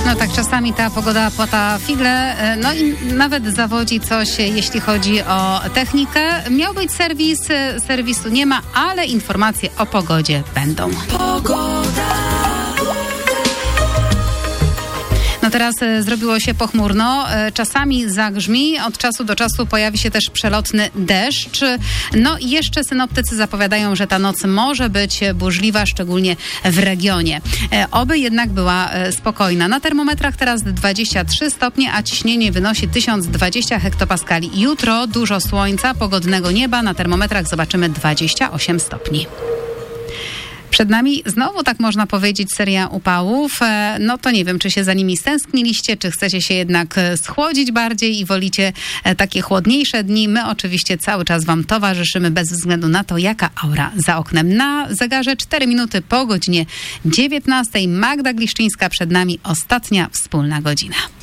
No tak, czasami ta pogoda płata figle, no i nawet zawodzi coś, jeśli chodzi o technikę. Miał być serwis, serwisu nie ma, ale informacje o pogodzie będą. No teraz zrobiło się pochmurno, czasami zagrzmi, od czasu do czasu pojawi się też przelotny deszcz. No i jeszcze synoptycy zapowiadają, że ta noc może być burzliwa, szczególnie w regionie. Oby jednak była spokojna. Na termometrach teraz 23 stopnie, a ciśnienie wynosi 1020 hektopaskali. Jutro dużo słońca, pogodnego nieba, na termometrach zobaczymy 28 stopni. Przed nami znowu, tak można powiedzieć, seria upałów. No to nie wiem, czy się za nimi stęskniliście, czy chcecie się jednak schłodzić bardziej i wolicie takie chłodniejsze dni. My oczywiście cały czas wam towarzyszymy bez względu na to, jaka aura za oknem. Na zegarze 4 minuty po godzinie 19. Magda Gliszczyńska, przed nami ostatnia wspólna godzina.